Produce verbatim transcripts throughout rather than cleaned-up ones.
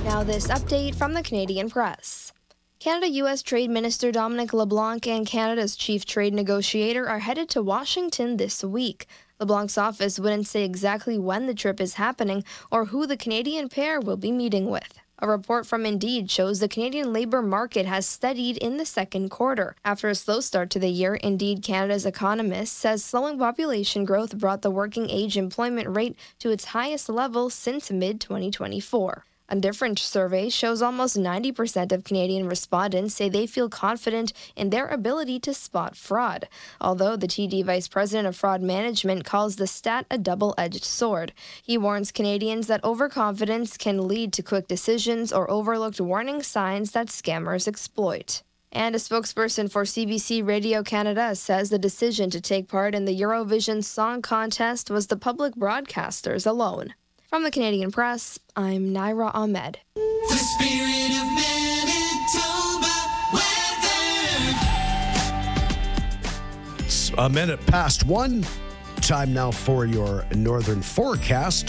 Now this update from the Canadian Press. Canada-U S Trade Minister Dominic LeBlanc and Canada's chief trade negotiator are headed to Washington this week. LeBlanc's office wouldn't say exactly when the trip is happening or who the Canadian pair will be meeting with. A report from Indeed shows the Canadian labour market has steadied in the second quarter. After a slow start to the year, Indeed Canada's economist says slowing population growth brought the working age employment rate to its highest level since mid twenty twenty-four. A different survey shows almost ninety percent of Canadian respondents say they feel confident in their ability to spot fraud, although the T D Vice President of Fraud Management calls the stat a double-edged sword. He warns Canadians that overconfidence can lead to quick decisions or overlooked warning signs that scammers exploit. And a spokesperson for C B C Radio Canada says the decision to take part in the Eurovision Song Contest was the public broadcasters alone. From the Canadian Press, I'm Naira Ahmed. The spirit of Manitoba weather. A minute past one. Time now for your northern forecast.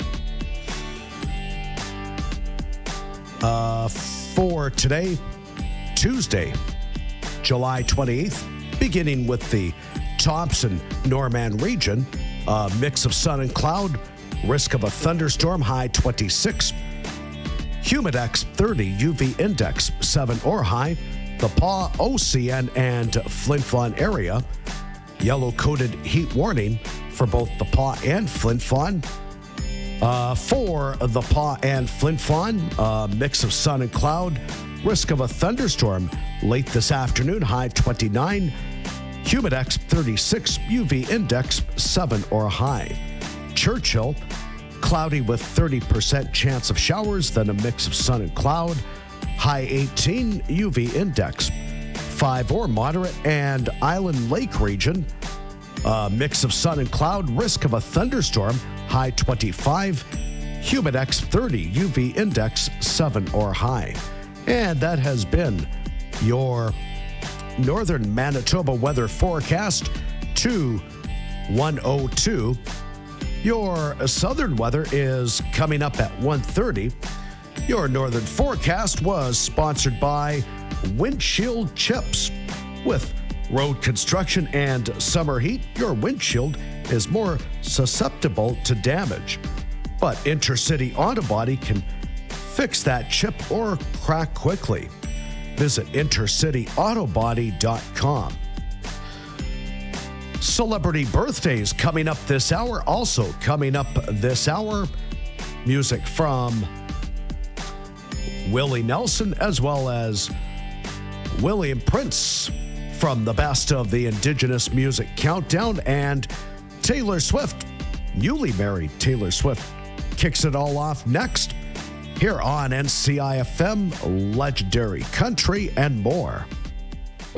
Uh, for today, Tuesday, July twenty-eighth, beginning with the Thompson-Norman region, a mix of sun and cloud. Risk of a thunderstorm, high twenty-six. Humidex thirty, U V index seven or high. The Pas, O C N, and Flin Flon area. Yellow-coded heat warning for both the Pas and Flin Flon. Uh, for the Pas and Flin Flon, a mix of sun and cloud. Risk of a thunderstorm late this afternoon, high twenty-nine. Humidex thirty-six, U V index seven or high. Churchill, cloudy with thirty percent chance of showers, then a mix of sun and cloud. High eighteen, U V index five or moderate. And Island Lake region, a mix of sun and cloud, risk of a thunderstorm, high twenty-five. Humidex thirty, U V index seven or high. And that has been your northern Manitoba weather forecast to one oh two. Your southern weather is coming up at one thirty. Your northern forecast was sponsored by Windshield Chips. With road construction and summer heat, your windshield is more susceptible to damage. But Intercity Auto Body can fix that chip or crack quickly. Visit intercity auto body dot com. Celebrity birthdays coming up this hour. Also coming up this hour, music from Willie Nelson as well as William Prince from the Best of the Indigenous Music Countdown, and Taylor Swift, newly married Taylor Swift, kicks it all off next here on N C I F M, Legendary Country and more.